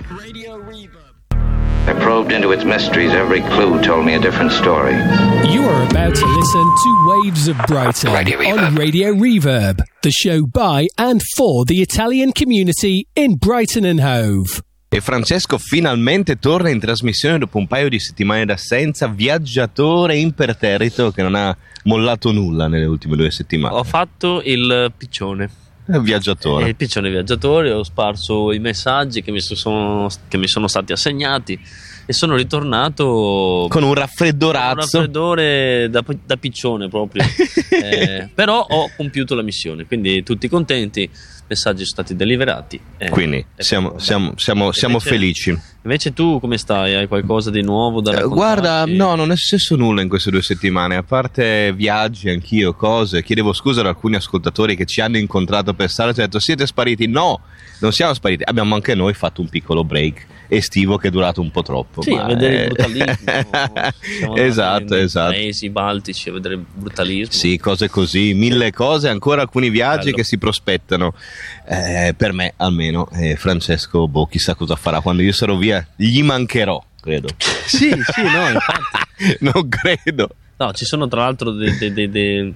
Radio Reverb. I probed into its mysteries. Every clue told me a different story. You are about to listen to Waves of Brighton on Radio Reverb, the show by and for the Italian community in Brighton and Hove. E Francesco finalmente torna in trasmissione dopo un paio di settimane d'assenza, viaggiatore imperterrito che non ha mollato nulla nelle ultime 2 settimane. Ho fatto il piccione. Viaggiatore. Il piccione viaggiatore, ho sparso i messaggi che mi sono stati assegnati e sono ritornato con un raffreddorazzo. Un raffreddore da piccione proprio. Però ho compiuto la missione, quindi tutti contenti, messaggi sono stati deliberati. Quindi siamo felici. Invece tu come stai? Hai qualcosa di nuovo da raccontarci? Guarda, no, non è successo nulla in queste 2 settimane, a parte viaggi, anch'io, cose. Chiedevo scusa ad alcuni ascoltatori che ci hanno incontrato per strada e ci hanno detto: siete spariti? No, non siamo spariti, abbiamo anche noi fatto un piccolo break estivo che è durato un po' troppo. Sì, a vedere il brutalismo. Esatto. Paesi baltici, a vedere il brutalismo. Sì, cose così, 1000 cose, ancora alcuni viaggi che si prospettano. Per me almeno, Francesco, chissà cosa farà quando io sarò via, gli mancherò, credo. Sì, no, infatti. Non credo. No, ci sono tra l'altro degli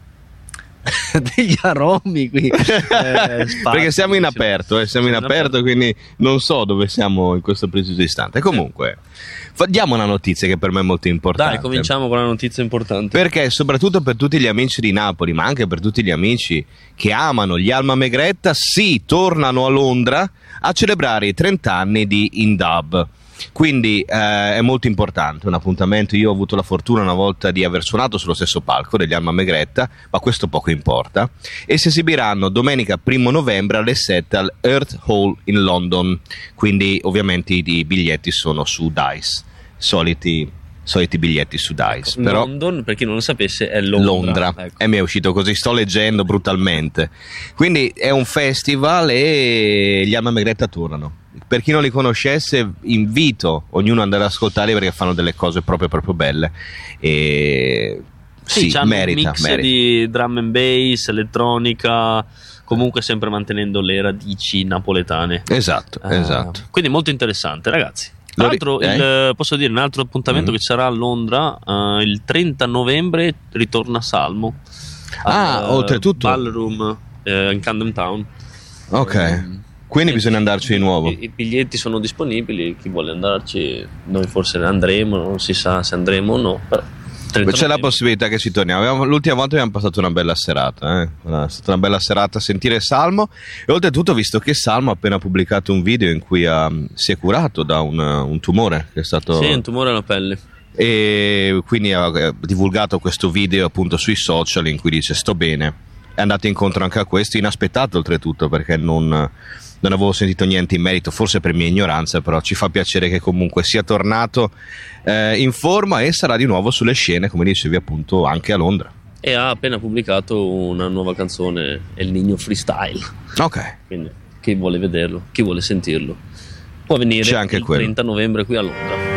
aromi qui. Perché siamo in aperto, quindi non so dove siamo in questo preciso istante. Comunque, diamo una notizia che per me è molto importante. Dai, cominciamo con la notizia importante. Perché soprattutto per tutti gli amici di Napoli, ma anche per tutti gli amici che amano gli Alma Megretta, tornano a Londra a celebrare i 30 anni di Indub. Quindi è molto importante, un appuntamento. Io ho avuto la fortuna una volta di aver suonato sullo stesso palco degli Alma Megretta, ma questo poco importa, e si esibiranno domenica 1 novembre alle 7 al Earth Hall in London. Quindi ovviamente i biglietti sono su Dice, soliti biglietti su Dice. Ecco, però London, per chi non lo sapesse, è Londra. Ecco. E mi è uscito così, sto leggendo brutalmente. Quindi è un festival e gli Alma Megretta tornano. Per chi non li conoscesse, invito ognuno ad andare ad ascoltarli perché fanno delle cose proprio belle. E sì, merita. Un mix di drum and bass, elettronica, comunque sempre mantenendo le radici napoletane. Esatto. Quindi molto interessante, ragazzi. Tra l'altro, posso dire un altro appuntamento che ci sarà a Londra, il 30 novembre ritorna Salmo. Oltretutto Ballroom in Camden Town. Ok. Quindi bisogna andarci di nuovo. I biglietti sono disponibili, chi vuole andarci, noi forse andremo, non si sa se andremo o no. C'è la possibilità che ci torniamo. L'ultima volta abbiamo passato una bella serata, è stata una bella serata a sentire Salmo. E oltretutto, visto che Salmo ha appena pubblicato un video in cui si è curato da un tumore che è stato... Sì, un tumore alla pelle. E quindi ha divulgato questo video appunto sui social in cui dice: sto bene. È andato incontro anche a questo, inaspettato oltretutto, perché non avevo sentito niente in merito, forse per mia ignoranza, però ci fa piacere che comunque sia tornato in forma e sarà di nuovo sulle scene, come dicevi appunto, anche a Londra. E ha appena pubblicato una nuova canzone, El Niño Freestyle. Ok. Quindi chi vuole vederlo, chi vuole sentirlo, può venire c'è anche il 30 novembre qui a Londra.